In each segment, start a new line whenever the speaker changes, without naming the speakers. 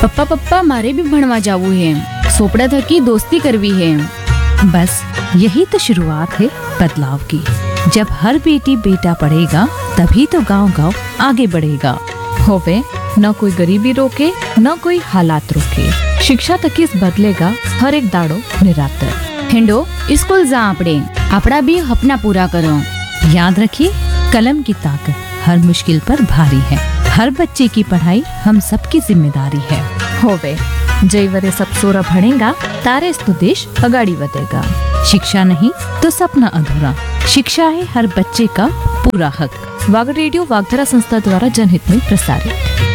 पप्पा पप्पा मारे भी भणवा जावू है, सोपड़ा थकी दोस्ती करवी है।
बस यही तो शुरुआत है बदलाव की। जब हर बेटी बेटा पढ़ेगा तभी तो गांव आगे बढ़ेगा। होवे न कोई गरीबी रोके न कोई हालात रोके, शिक्षा तक इस बदलेगा हर एक दाड़ो निरातर।
हेंडो स्कूल जा आपड़ा भी अपना पूरा करो।
याद रखिए, कलम की ताकत हर मुश्किल पर भारी है। हर बच्चे की पढ़ाई हम सबकी जिम्मेदारी है। होवे जय वरे सब सोरा भणेगा तारे तो देश अगाड़ी बढ़ेगा। शिक्षा नहीं तो सपना अधूरा। शिक्षा है हर बच्चे का पूरा हक। वाग रेडियो वागधरा संस्था द्वारा जनहित में प्रसारित।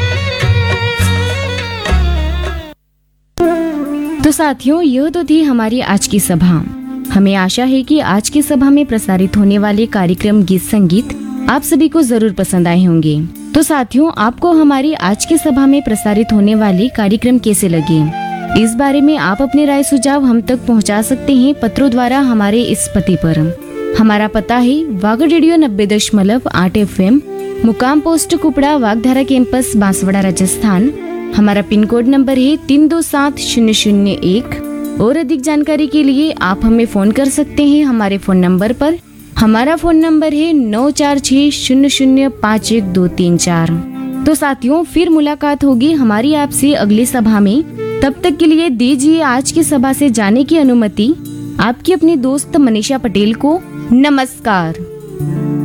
तो साथियों, यह तो थी हमारी आज की सभा। हमें आशा है कि आज की सभा में प्रसारित होने वाले कार्यक्रम गीत संगीत आप सभी को जरूर पसंद आए होंगे। तो साथियों, आपको हमारी आज की सभा में प्रसारित होने वाले कार्यक्रम कैसे लगे, इस बारे में आप अपने राय सुझाव हम तक पहुंचा सकते हैं पत्रों द्वारा हमारे इस पते पर। हमारा पता है वाग रेडियो 90.8 FM, मुकाम पोस्ट कुपड़ा, वागधारा कैंपस, बांसवाड़ा, राजस्थान। हमारा पिन कोड नंबर है 327001। और अधिक जानकारी के लिए आप हमें फोन कर सकते हैं हमारे फोन नंबर पर। हमारा फोन नंबर है 9460051234। तो साथियों, फिर मुलाकात होगी हमारी आपसे अगली सभा में। तब तक के लिए दीजिए आज की सभा से जाने की अनुमति आपकी अपनी दोस्त मनीषा पटेल को। नमस्कार।